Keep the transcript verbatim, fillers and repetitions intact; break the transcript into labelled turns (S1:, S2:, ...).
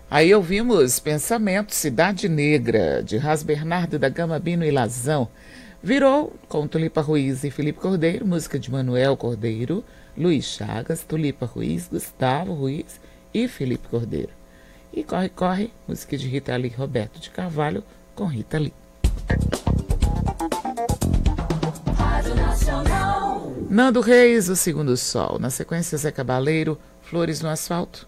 S1: Aí ouvimos Pensamento, Cidade Negra, de Ras Bernardo da Gama, Bino e Lazão. Virou com Tulipa Ruiz e Felipe Cordeiro, música de Manuel Cordeiro, Luiz Chagas, Tulipa Ruiz, Gustavo Ruiz e Felipe Cordeiro. E Corre Corre, música de Rita Lee e Roberto de Carvalho, com Rita Lee. Nando Reis, O Segundo Sol. Na sequência, Zé Cabaleiro, Flores no Asfalto.